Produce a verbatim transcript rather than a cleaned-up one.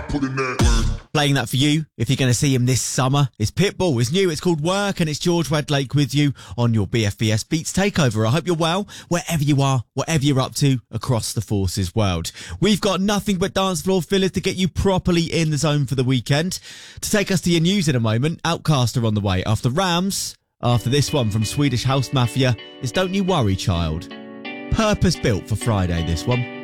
put in that work. Playing that for you, if you're going to see him this summer, is Pitbull. It's new, it's called Work, and it's George Redlake with you on your B F B S Beats Takeover. I hope you're well, wherever you are, whatever you're up to, across the Forces world. We've got nothing but dance floor fillers to get you properly in the zone for the weekend. To take us to your news in a moment, Outcast are on the way after Rams. After this one from Swedish House Mafia is Don't You Worry Child. Purpose built for Friday, this one.